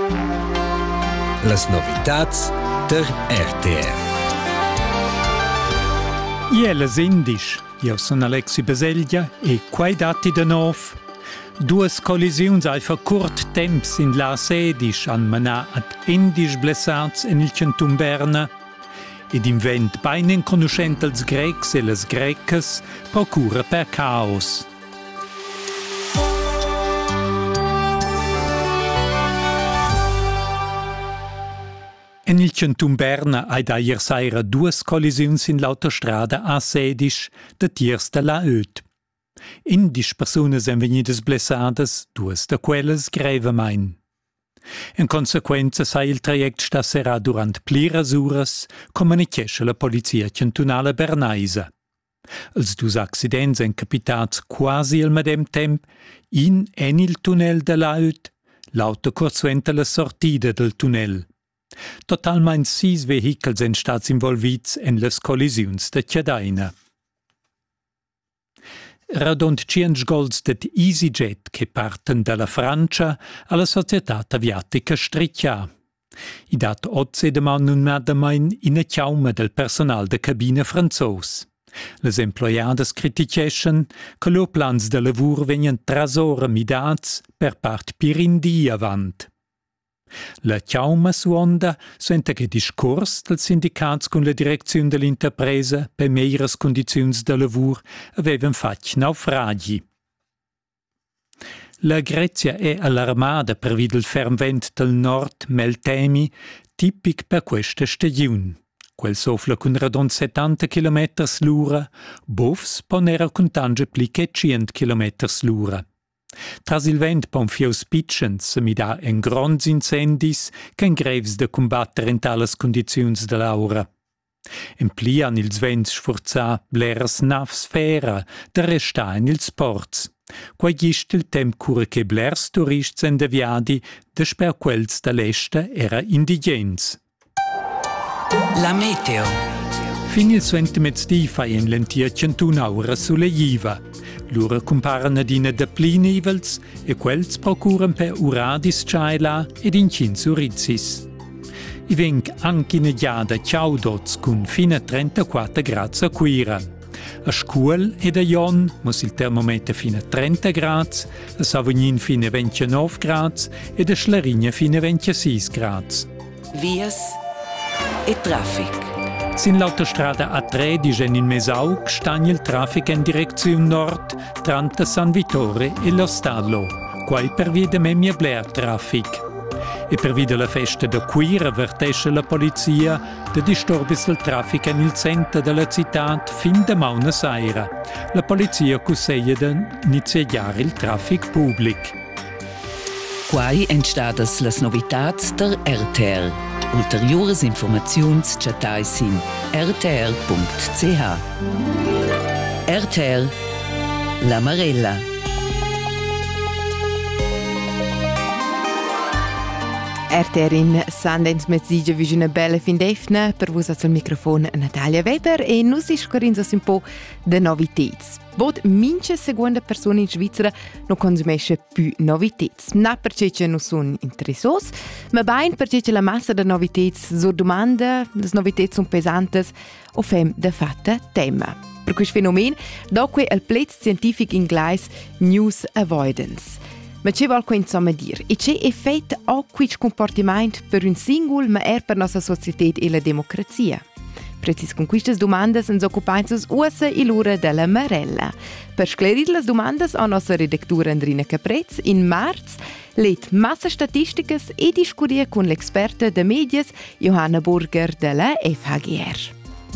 Las novitats der RTR. Ielas indisch, io sono Alexi Baseglia e quai dati de nov. Duas collisiuns ai fa curt temps in la sedisch an manà ad indisch blessats en il Canton Berna ed in vent beinen conoscent als grecs e las grecas procura per caos. En il Canton Berna ai da ier saira duas collisiuns in l'autostrada a sedisch de tiers de la öd. Indisch personas en vegnidas blessadas, duas de quelles grevamein. En consequenza sai il traject stasera durant pliras uras comunichesce la polizia cantonala bernaisa. Els dus accidents en capitats quasi al medem temp in en il tunnel de la öd, l'auto corsuenta la sortida del tunnel. Totalmein 6 vehicles en stats involvits en las collisiuns de Chiadaina. Radont 5 golds det EasyJet che parten dalla Francia alla società aviatica Striccia. I dat 8 deman un madamain in a chiauma del personal de cabina franzos. Les employadas criticheschen che lo plans de lavur venien trasora midats per part pirindi avant. La chiauma suonda suenta che discors dels sindicats con la direzione dell'interpresa per meiras condiziuns de lavur avevan fatg naufragi. La Grecia è allarmada per vid il fermvent del nord Meltemi, tipic per questa stagiun. Quel sofla con radon 70 km l'ura, bovs ponera con tange pli che 100 km l'ura. Tras il vent pon fios pitchens se mi dà en gronds incendis che greves de combatter in talas condiziuns de l'aura. En pli han ils vents sforzà bleras navs fera de restà in ils ports. Quai gist il temp cura che blers turists en deviadi desper quels da l'esta era indigens. La meteo. Fin il suente mezzdi fai en lentia 101 aura sulle Jiva. Lura comparan adina de pli nivels e quels procuran per uradis ciaila ed incins urizis. I venc anche in giada ciaudots con fino 34 gradi a quira. A scuol ed a Jon mus il termometer fino a 30 gradi, a Savognin fino a 29 gradi ed a Schlarigna fino a 26 gradi. Vias e traffic. Sin l'autostrada A13 in Mesaug stagna il traffico in direzione nord tra San Vittore e lo Stallo, quai per via de memia Blair traffic. E per via della festa da Quir avvertesce la polizia de disturbis del traffico nel centro della città fin da mauna saira. La polizia consiglia di iniziare il traffico pubblico. Quai entstadas las novitats der RTR. Ulteriores informaziuns chatai sin rtr.ch. RTR La Marella. RTR in Sundance mezzigia vi una bella fin d'efna per vos al microfono Natalia Weber e nus discorrinzos un po' de novitets. Bod mince seconda persona in Svizzera non consumesce più novitets. Na perché non sono interessos, ma bain perché la massa de novitets so domanda, le novitets sono pesantes o fem de fatta tema. Per questo fenomeno, dopo il plez scientifico inglese News Avoidance. Ma c'è vuol insomma dire? E c'è effetto o questo comportamento per un singolo, ma per la nostra società e la democrazia? Precis con queste domande ens occupamos usa e l'ora della Marella. Per sclerire le domande a nostra redactura Andrina Caprez, in marzo let massa statistiche e discurie con l'esperta de medias Johanna Burger della FHGR.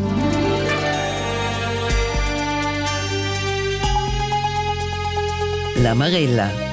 La Marella.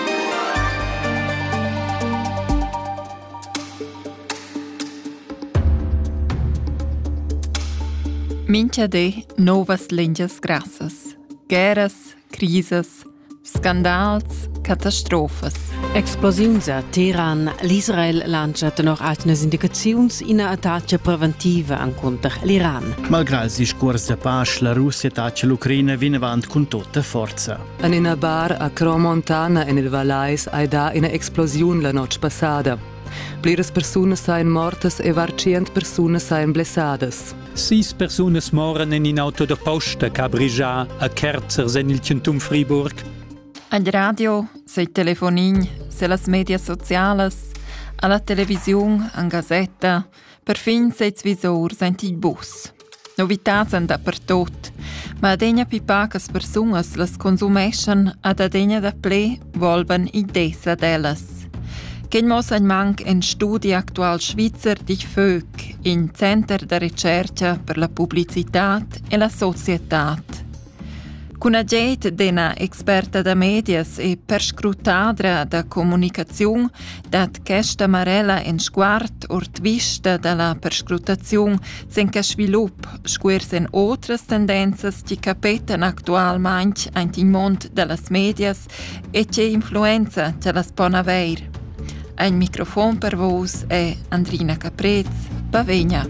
Mincha de novas lengias grassas, guerras, crises, scandals, catastrofes. Explosiuns a Teheran, l'Israel lancia noch altre indicaziuns in una attacca preventiva contro l'Iran. Malgrado il discorso di pace, la Russia attacca l'Ucraina viene avanti con tutta forza. In una bar a Cromontana in il Valais ha da una esplosione la notte passata. Pliras persunas sain mortas e var 100 persunas sain blessadas. 6 personas moren in auto da posta che a Brigià a Kerzer sen il centum Friburg. Al radio, sei telefonin, se las media sociales, alla televisiun, an gazzetta, perfin seis visor sent il bus. Novitats an dappertot, ma adegna pi pacas persunas las consumeschen ad adegna da ple volvan idesa delas. Che mos ein manc en studi actual Schweizer di FÖG in Center da Ricerca per la Publicitat e la Societat. Con ageit dena experta da medias e perscrutadra da comunicaziun dat questa marella en sguard ort vista dalla perscrutaziun sen che svilup squers en otras tendenzas che capetan actualmaing in mond dallas medias e che influenza che las pon aver. Ein microfon per vos è Andrina Caprez, Bavegna.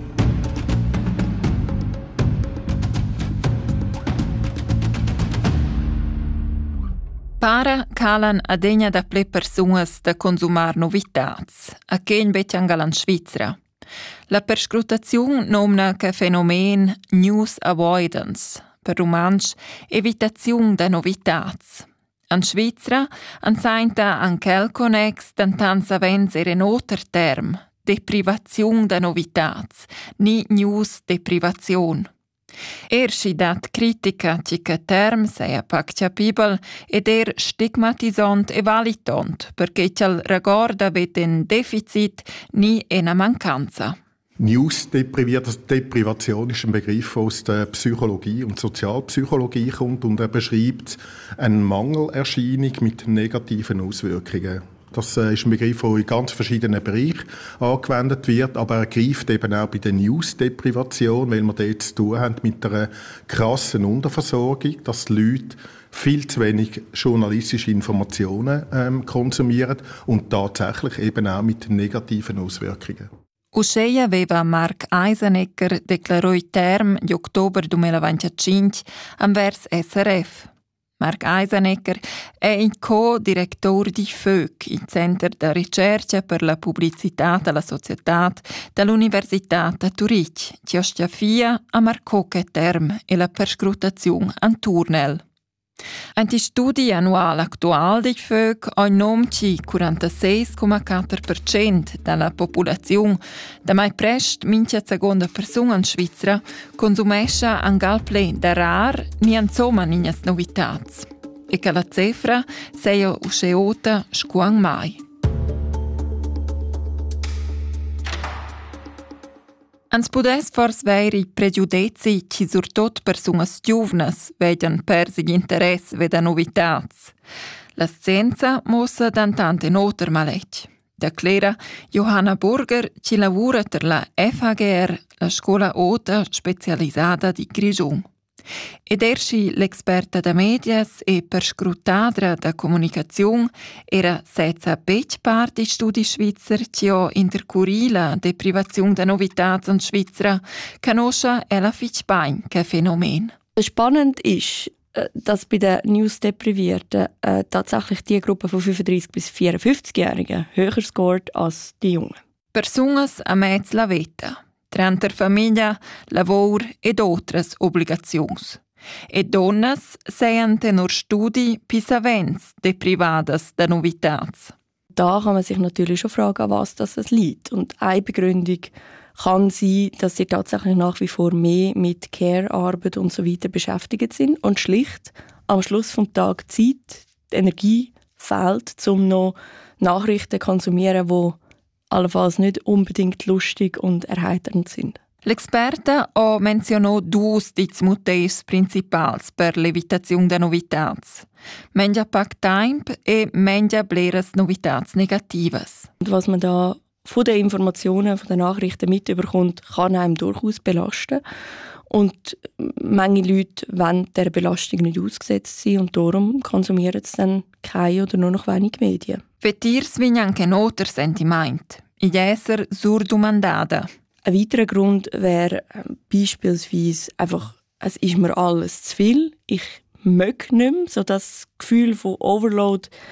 Para calan adegna da ple persunas da consumar novitats, a che bec angalan Svizra. La perscrutaziun nomna che fenomen news avoidance, per romansch evitaziun da novitats. An Svizra ansainta an quelconex tantan savens en oter term, deprivaziun da novitats, ni news deprivaziun. Erschi dat critica cica term seia pac capibel ed stigmatisant e valitant, perché cial ragorda vet en deficit ni ena mancanza. News-Deprivation ist ein Begriff aus der Psychologie und Sozialpsychologie kommt und er beschreibt eine Mangelerscheinung mit negativen Auswirkungen. Das ist ein Begriff, der in ganz verschiedenen Bereichen angewendet wird, aber er greift eben auch bei der News-Deprivation, weil wir dort zu tun haben mit einer krassen Unterversorgung, dass die Leute viel zu wenig journalistische Informationen konsumieren und tatsächlich eben auch mit negativen Auswirkungen. Uscei aveva Mark Eisenecker declarò i term di ottobre 2025 anvers SRF. Mark Eisenecker è il co-direttore di FÖG, il Center da Ricerca per la Pubblicità della Società dall'Università di Zurich, che ostia a marcò che term e la perscrutazione an Turnel. Anti studi annual actual di FÖG ha nomci 46,4% della popolazione, da mai prest mincha seconda persona in Svizzera consumescha an galple da rar ni an soma ninas novitats. E che la cifra sia usceota scuang mai. Ans pudes fors veri pregiudezi ci surtot persunas giuvnas vedian persi l'interesse veda novitats. La scienza mossa dantant en oter maletg. Declara Johanna Burger ci lavora per la FHGR, la scuola ota specializzata di Grigion. Ed erschi l'experta da medias e perscrutadra da comunicazione era senza bec part di studi svizzer che ho intercurri la deprivazione da novitats in Svizzera, conosce Ella Fitchbein che Phänomen. Spannend ist, dass bei den News-Deprivierten tatsächlich die Gruppe von 35- bis 54-Jährigen höher scoret als die Jungen. Personas a mezz la vita. Tranter famiglia, lavor ed otras obligazions. E donnas seien tenor studi pisavens deprivadas da novitats. Da kann man sich natürlich schon fragen, an was das liegt. Und eine Begründung kann sein, dass sie tatsächlich nach wie vor mehr mit Care-Arbeit und so weiter beschäftigt sind und schlicht am Schluss vom Tag Zeit, Energie fehlt, um noch Nachrichten zu konsumieren, die allenfalls nicht unbedingt lustig und erheiternd sind. L'experta ha menzionò dus dits motivs principals per l'evitazione da novitats. Menja pac temp e menja bleras novitats negativas. Und was man da von den Informationen, von den Nachrichten mitbekommt, kann einem durchaus belasten. Und manche Leute wollen dieser Belastung nicht ausgesetzt sein und darum konsumieren sie dann keine oder nur noch wenig Medien. Vetirs vegn anche un oter sentiment, il esser surdomandada. Ein weiterer Grund wäre beispielsweise einfach, es ist mir alles zu viel, ich möchte nicht mehr, so das Gefühl von Overload,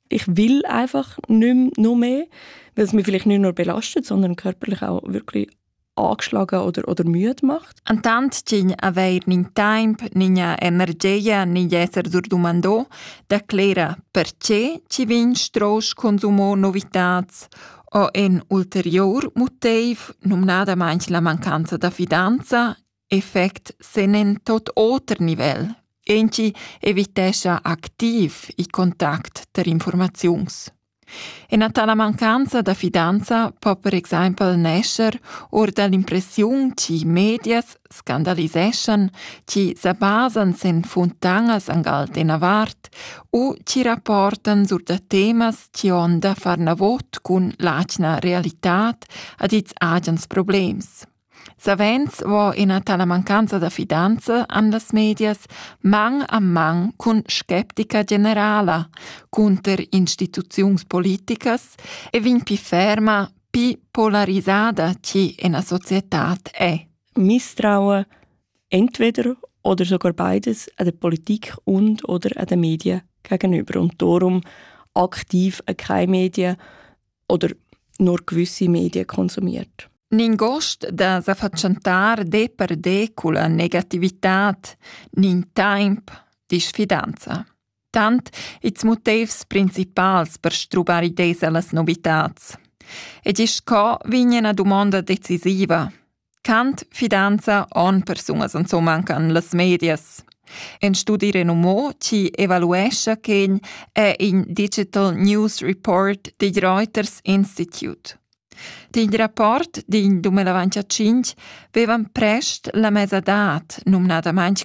Ich will einfach nicht noch mehr, weil es mich vielleicht nicht nur belastet, sondern körperlich auch wirklich angeschlagen oder müde macht. Antant c'in aver nin temp, nia energia, ni esser sur dumando, declara perché ci vin strosch consumo novitats o en ulterior motiv, numnada manch la mancanza da fidanza, effect senen tot oter nivel. Enci evitescha activ i contact ter informaziuns. En a tala mancanza da fidanza può per esempio nascer or dall'impressiun ci medias scandaliseschan, ci s'abasan sen fontangas angal den avart o ci rapportan sur da temas ci onda farna vot cun lacna realitat ad its agens problems. Savens vo in a tala mancanza da fidanza an las medias mang a mang cun skeptica generala, cunter instituziuns politicas e vin pi ferma, pi polarisada ci in a societat è. Misstrauen, entweder oder sogar beides, an der Politik und oder an den Medien gegenüber. Und darum aktiv keine Medien oder nur gewisse Medien konsumiert. Nin gost da s'affacciantar de per de culla negativitat, nin temp di sfidanza. Tant its motivs principals per strubar idees allas novitats. Ed is co vigna una domanda decisiva. Cant fidanza on persunas an so mancan las medias? En studi renomo ci evaluescha che è in Digital News Report di Reuters Institute. Din rapport din 2025 vevan prest la mesadat, numnada manch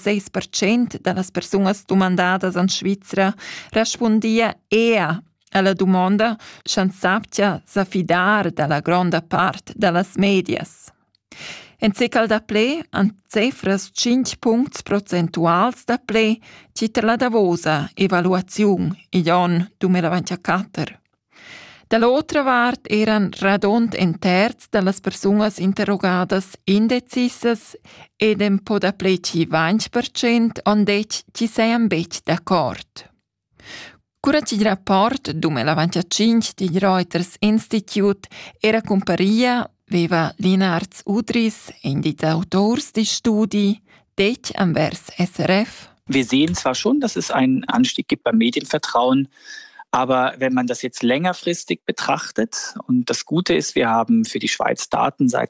46% dallas persunas domandadas an Svizra respondia ea alla domanda chan saptia s'affidar dalla gronda part dallas medias. En secal da ple, an cefras 5 punts procentuals da ple, citer la davosa evaluaziun il an 2024. Dall'altra part eran radont en terz dallas persunas interrogadas indecisas ed en po da pleci 20% on dec ci seian bec d'accord. Cura ci rapport 2025 di Reuters Institute era comparia veva Linards Udris in die Autors di Studi dec anvers SRF. Wir sehen zwar schon, dass es einen Anstieg gibt beim Medienvertrauen, aber wenn man das jetzt längerfristig betrachtet, und das Gute ist, wir haben für die Schweiz Daten seit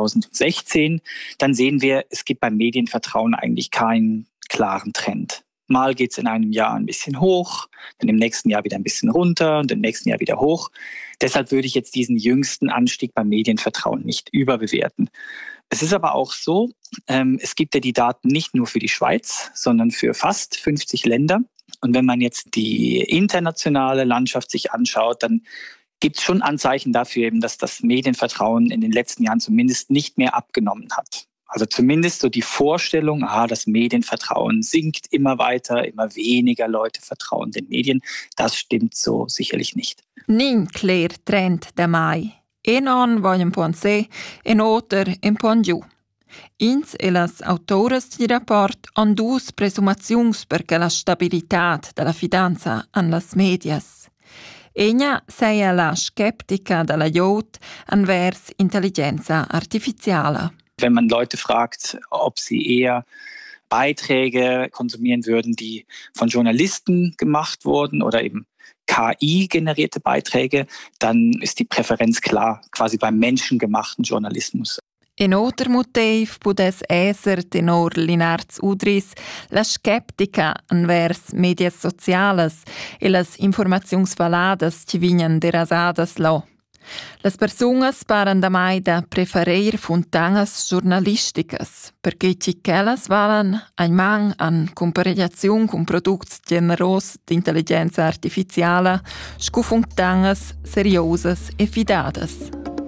2016, dann sehen wir, es gibt beim Medienvertrauen eigentlich keinen klaren Trend. Mal geht es in einem Jahr ein bisschen hoch, dann im nächsten Jahr wieder ein bisschen runter und im nächsten Jahr wieder hoch. Deshalb würde ich jetzt diesen jüngsten Anstieg beim Medienvertrauen nicht überbewerten. Es ist aber auch so, es gibt ja die Daten nicht nur für die Schweiz, sondern für fast 50 Länder. Und wenn man jetzt die internationale Landschaft sich anschaut, dann gibt es schon Anzeichen dafür, eben, dass das Medienvertrauen in den letzten Jahren zumindest nicht mehr abgenommen hat. Also zumindest so die Vorstellung, das Medienvertrauen sinkt immer weiter, immer weniger Leute vertrauen den Medien, das stimmt so sicherlich nicht. Nin clear trend da mai. Non vogliono po' se, oter po' giù. Ins e las autoras di rapport han dus presumaziuns perché la stabilitat della fidanza an las medias. Ena sei la skeptica della Jod anvers intelligenza artificiale. Wenn man Leute fragt, ob sie eher Beiträge konsumieren würden, die von Journalisten gemacht wurden oder eben KI-generierte Beiträge, dann ist die Präferenz klar, quasi beim menschengemachten Journalismus. En oter motiv pudes esser tenor Linards Udris la skeptica anvers medias sociales e las informaziuns valadas ci vignan derasadas lo. Las persunas paran da mai da preferir fontangas giornalisticas, perché ci quellas valen ainman an comparaziun con products generos d'intelligenza artificiala scu fontangas seriosas e fidadas.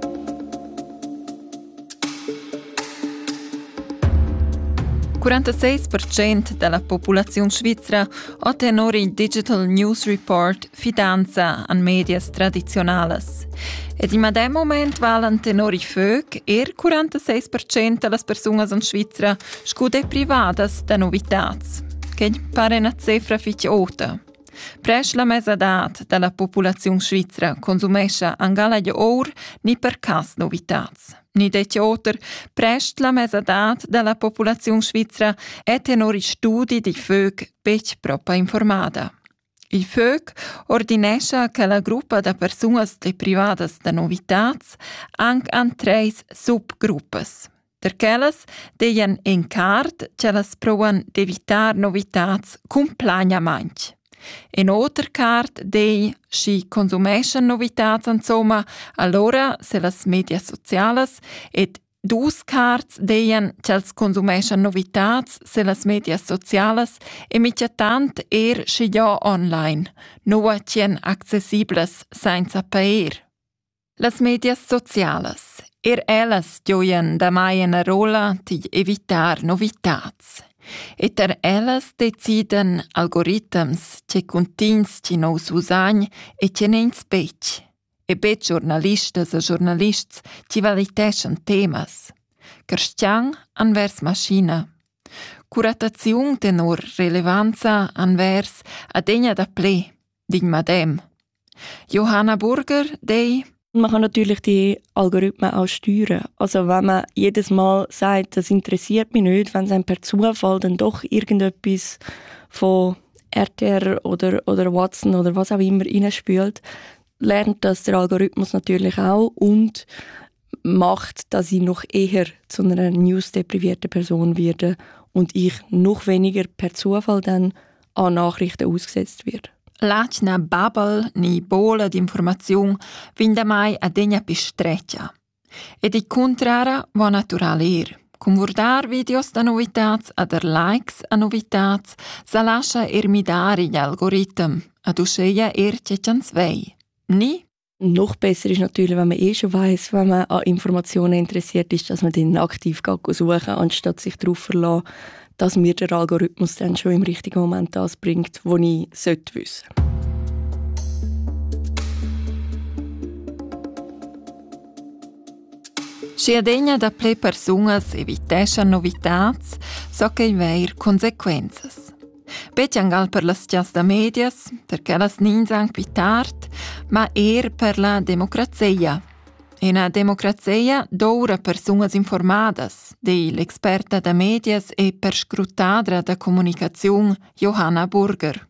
Il 46% della popolazione svizzera ha tenor il Digital News Report fidanza an medias tradizionales. Ed in dem moment valen tenor i fög 46% delle persone in Svizzera scude privadas da novitats, che pare una cifra fitch ota. Prest la mesadat della popolazione svizzera consumescha angala gli or ni per cas novitats. Ni deci oter, prest la mesadat della popolazione svizzera è tenori studi di FÖG bec propria informada. Il FÖG ordinescha che la gruppa da personas de privadas da novitats anche an 3 subgruppes. Der quellas deien encart che las provan d'evitar novitats cumplagnamanch. In oter cart dei si consumeschan novitats insomma, allora se las media socialas et dus carts deien ch'els consumeschan novitats se las media socialas e mitjatant si già online, nua cien accessibles senza paer. Las medias socialas ellas gioien da mai una rola di evitar novitats. E ter ellas deciden algoritms che contins ci nos usagn e che nens bec. E bec giornalistas e giornalists ci valiteschen temas. Kerstian anvers maschina. Curataziun tenor relevanza anvers adegna da ple, din madem. Johanna Burger, dei Man kann natürlich die Algorithmen auch steuern. Also wenn man jedes Mal sagt, das interessiert mich nicht, wenn es einem per Zufall dann doch irgendetwas von RTR oder Watson oder was auch immer reinspült, lernt das der Algorithmus natürlich auch und macht, dass ich noch eher zu einer newsdeprivierten Person werde und ich noch weniger per Zufall dann an Nachrichten ausgesetzt werde. Lachna babel ni bola d'informaziun vinda mai a degna pistreccia. E di contrara va naturaler. Convurdar videos da novitats a der likes a novitats sa lascia ermidare gli algorithm ad usceia cecans vei. Ni? Noch besser ist natürlich, wenn man schon weiss, wenn man an Informationen interessiert ist, dass man dann aktiv suchen, anstatt sich darauf verlassen, dass mir der Algorithmus dann schon im richtigen Moment das bringt, was ich wissen sollte. Si adegna da ple personas eviteschan novitats, so che veir consequenzas. Bec angal per las cias da medias, perché las nins anche più tard, ma per la democrazia. In una democrazia d'ora personas informadas, di l'experta da medias e per scrutadra da comunicazione Johanna Burger.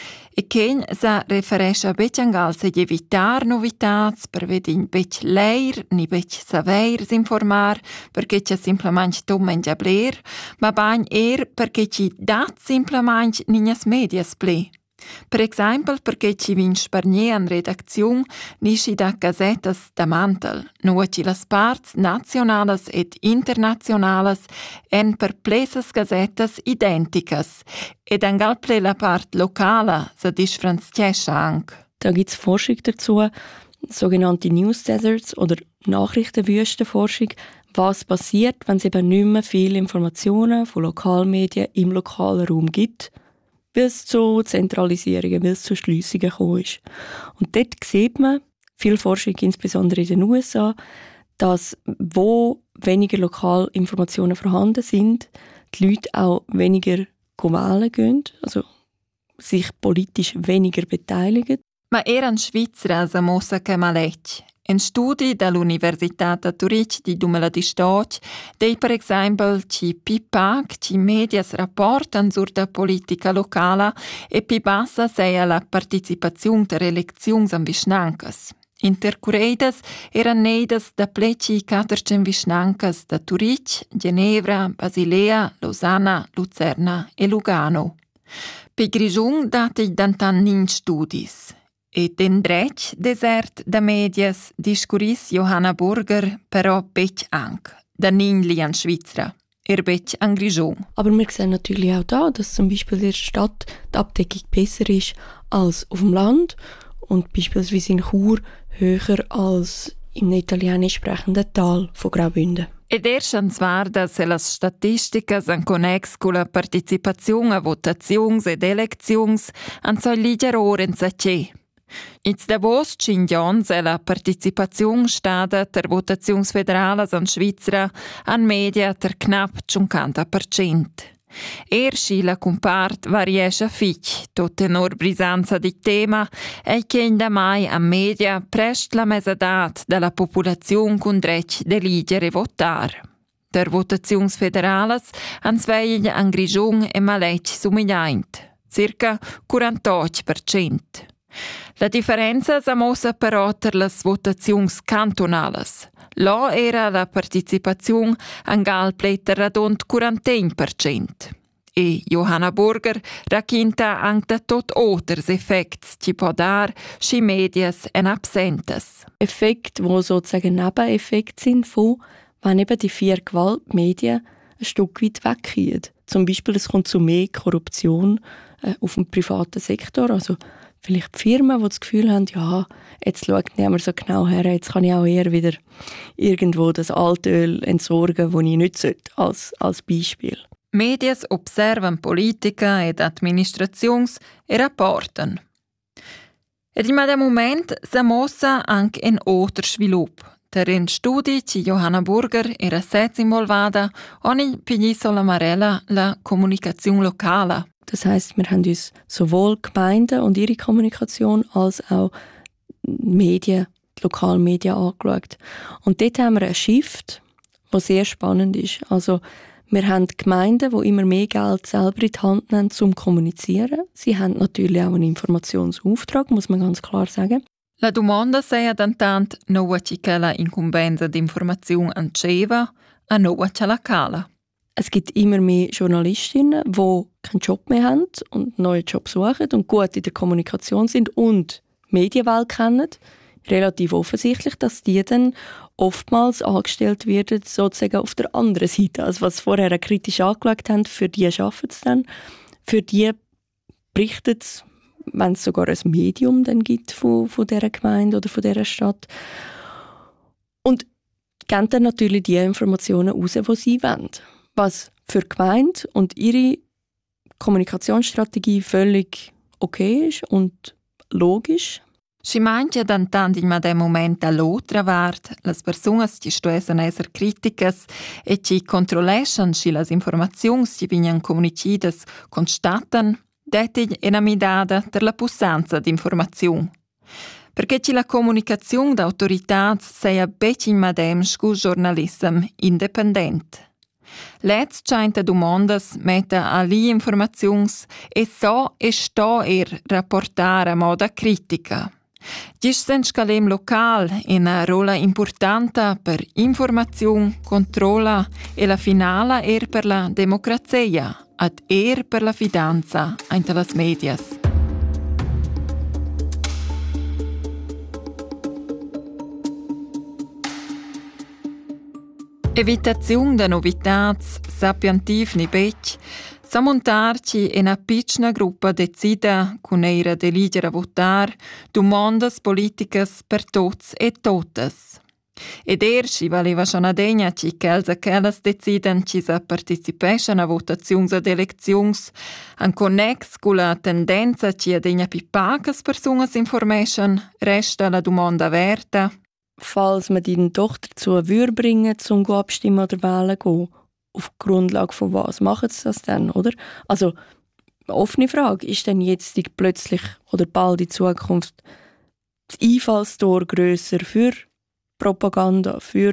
E che sa referesce a bec angal se evitar novitats per vedin bec leir ni bec saver s'informar perché c'è simplemente tom mengia bler, ma bagn perché ci dat simplemente ninas medias ple. Per esempio perché ci vin spargner an redacziun nisci da gazetas da mantel, no ci las parts nationalas et internationalas en per plesas gazetas identicas, ed angal ple la part locala sa differenziescha anche. Da gibt's Forschung dazu, sogenannte News Deserts oder Nachrichtenwüstenforschung, was passiert, wenn es eben nicht mehr viele Informationen von Lokalmedien im lokalen Raum gibt, weil es zu Zentralisierungen, weil es zu Schliessungen gekommen ist. Und dort sieht man, viel Forschung, insbesondere in den USA, dass wo weniger Lokalinformationen vorhanden sind, die Leute auch weniger wählen gehen, also sich politisch weniger beteiligen. Ma eran Svizzera sa mossa che maletg. In studi dall'Università de Zurich di 2012 dei per esempio ci pipac ci medias rapportan sur da politica locala e pi bassa sei la participazione der eleczions am Vischnancas. Intercurreidas eran neidas da pleci 400 Vischnancas da Zurich, Ginevra, Basilea, Lausanna, Lucerna e Lugano. Pi Grigiun dati dantan nin studis. E den drech desert da medias discuris Johanna Burger però bec anc, da nin lian Schweizer, bec an Grigion. Aber wir sehen natürlich auch da, dass zum Beispiel in der Stadt die Abdeckung besser ist als auf dem Land und beispielsweise in Chur höher als im italienisch sprechenden Tal von Graubünden. Ed erstens guarda se las statisticas an connex con la participazione a votazions ed eleczions an so liger oren sa che. It's da vos cingions e la participazione stada ter votazions federalas an Svizzera an media ter knapp 50%. Erschi la compart variesce fitg, tot tenor brisanza di tema, e che in da mai a media prest la mesadat della popolazione con dretg d'eligere votar. Der votazions federales ans veigl an Grigiun e Maletg sumigliaint, circa 48%. La differenza s'amossa però per las votazions cantonales. Là era la participazione an galpletter radont 41%. E Johanna Burger racconta anche tot oters effects ci può dar schi medias en absentes. Effekt, wo sozusagen Nebeneffekt sind von, wenn eben die 4 Gewaltmedien ein Stück weit weggehen. Zum Beispiel, es kommt zu mehr Korruption auf dem privaten Sektor. Also vielleicht die Firmen, die das Gefühl haben, ja, jetzt schaut niemand so genau her, jetzt kann ich auch eher wieder irgendwo das Altöl entsorgen, das ich nicht sollte, als Beispiel. Medias observan politica ed administrazions e rapporten. Ed in dem moment s'amossa anche un altro sviluppo. Darin studi ci Johanna Burger era sez involvada ogni pigniso la Marella la Kommunikation lokala. Das heisst, wir haben uns sowohl Gemeinden und ihre Kommunikation als auch Medien, die Lokalmedien angeschaut. Und dort haben wir einen Shift, der sehr spannend ist. Also, wir haben Gemeinden, die immer mehr Geld selber in die Hand nehmen, um zu kommunizieren. Sie haben natürlich auch einen Informationsauftrag, muss man ganz klar sagen. La domanda sei adantant nova ci che la incumbenza d'informazione anceva a nova ci la cala. Es gibt immer mehr Journalistinnen, die keinen Job mehr haben und einen neuen Job suchen und gut in der Kommunikation sind und die Medienwelt kennen. Relativ offensichtlich, dass die dann oftmals angestellt werden, sozusagen auf der anderen Seite. Also was vorher kritisch angeschaut haben, für die arbeiten es dann. Für die berichtet es, wenn es sogar ein Medium dann gibt von dieser Gemeinde oder von dieser Stadt. Und geben dann natürlich die Informationen raus, die sie wollen. Was für die Gemeinde und ihre Kommunikationsstrategie völlig okay ist und logisch. Si mangia dantant in dem moment all'altra vart, las personas ci stuesan esser criticas e ci controleschan si las informazions ci vignan comunicidas constatan, detig enamidada per la pussanza d'informaziun. Perché ci la comunicazione d'autoritats seia bec in madem scu giornalism independent. Let's chainta domandas metta ali informazions e so e sto rapportare a moda critica. Gis sen scalem local una rola importante per informazione, controlla e la finala per la democrazia, ad per la fidanza entre las medias. Evitazione de novitats, sapientiv ni bec, samontarci in una piccola gruppa decida con eira deligere a votar domandas politicas per tots e totes. Ed si valeva schon adegna ci che els a quellas deciden ci sa participescan a votazions ad eleczions, an connex con la tendenza ci adegna pi pacas personas information, resta la domanda averta. Falls man die doch dazu bringen zum abstimmen oder wählen gehen, auf Grundlage von was machen sie das dann, oder? Also, eine offene Frage, ist denn jetzt plötzlich oder bald in Zukunft das Einfallstor grösser für Propaganda, für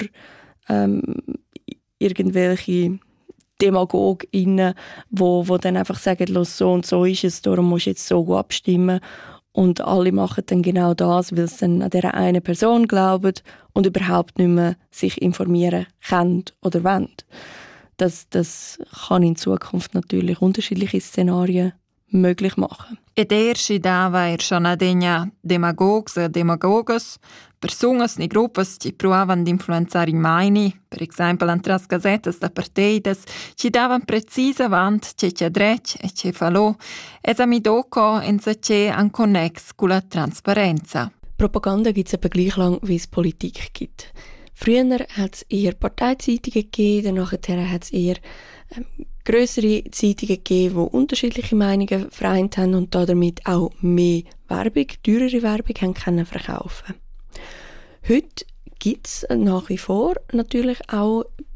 irgendwelche DemagogInnen, wo dann einfach sagen, los, so und so ist es, darum musst du jetzt so abstimmen. Und alle machen dann genau das, weil sie dann an dieser einen Person glauben und überhaupt nicht mehr sich informieren können oder wollen. Das kann in Zukunft natürlich unterschiedliche Szenarien möglich machen. Ed si dava schon adegna demagogs e demagogas, personas ni gruppas ci provavan d'influenzare i maini, per esempio antras gazetas da parteidas, ci davan precisa avant ce c'è drec e ce falò, es a mi doco en se c'è an connex con la Transparenza. Propaganda gibt es eben gleich lang, wie es Politik gibt. Früher hat es eher Parteizeitungen gegeben, danach hat es eher grössere Zeitungen gegeben, die unterschiedliche Meinungen vereint haben und damit auch mehr Werbung, teurere Werbung haben können verkaufen. Heute gibt es nach wie vor natürlich auch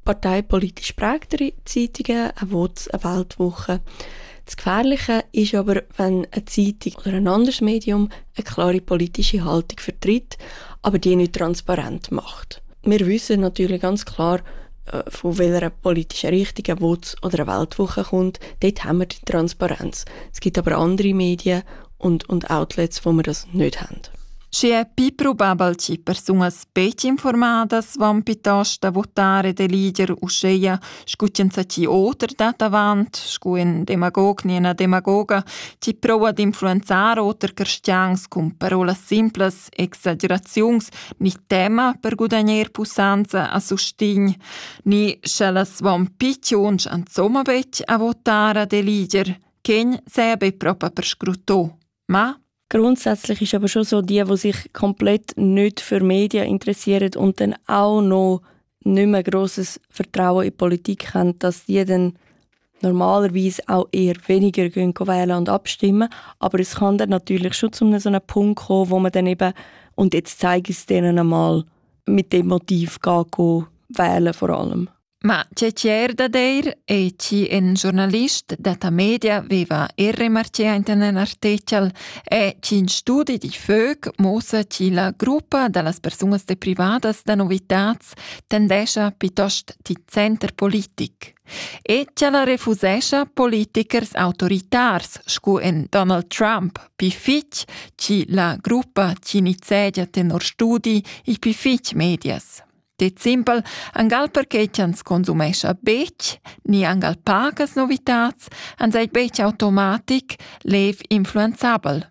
parteipolitisch prägtere Zeitungen, eine WOZ, eine Weltwoche. Das Gefährliche ist aber, wenn eine Zeitung oder ein anderes Medium eine klare politische Haltung vertritt, aber die nicht transparent macht. Wir wissen natürlich ganz klar, von welcher politischen Richtung eine WOZ oder eine Weltwoche kommt. Dort haben wir die Transparenz. Es gibt aber andere Medien und Outlets, wo wir das nicht haben. È più probabile che persone specie informate vanno piuttosto a votare dei leader uscire scuccianza chi oltre davanti, scuin demagog ni una demagoga, chi prova ad influenzare oltre cristians con parole simples, exagerazions, ni tema per guadagnare pussanza a sostegno, ni scelas van piccions an somabet a votare dei leader, chen sebe proprio per scrutò. Ma grundsätzlich ist aber schon so, die sich komplett nicht für Medien interessieren und dann auch noch nicht mehr grosses Vertrauen in die Politik haben, dass die dann normalerweise auch eher weniger gehen wählen und abstimmen. Aber es kann dann natürlich schon zu so einem Punkt kommen, wo man dann eben, und jetzt zeige ich es denen einmal, mit dem Motiv gehen wählen vor allem. Ma c'è da dire e ci un giornalista data media aveva remarciato in un articolo e ci in studi di FÖG mossa ci la gruppa delle persone private da novitats tendesce piuttosto di center politic. E c'è la refusesce politikers autoritars, scu en Donald Trump, pi fitch ci la gruppa ci inizia tenor studi i pi fitch medias. Det simpel, angal perché ci consumesce bec, ni angal pagas novitats, an sei bec automatic, lev influenzabel.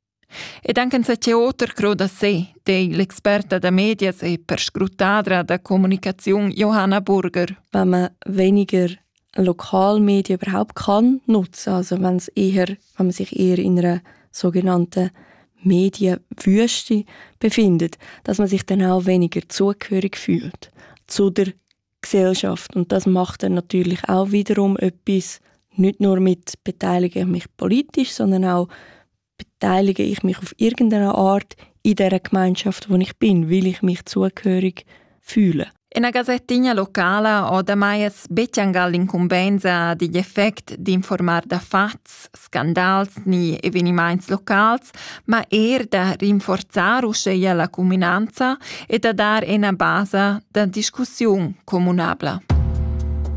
Ed anche se c'è otter croda se, l'experta da medias e per scrutadra da comunicazione Johanna Burger. Wenn man weniger Lokalmedien überhaupt kann nutzen, also wenn man sich eher in einer sogenannten Medienwüste befindet, dass man sich dann auch weniger zugehörig fühlt zu der Gesellschaft. Und das macht dann natürlich auch wiederum etwas, nicht nur mit beteilige ich mich politisch, sondern auch beteilige ich mich auf irgendeine Art in dieser Gemeinschaft, wo ich bin, will ich mich zugehörig fühlen. In una gazettina locale ho da mai speciangal l'incumbenza degli effetti di informare da fatti, scandals ni avvenimenti locali, ma da rinforzare la comunanza e da dare una base da discussione comunabile.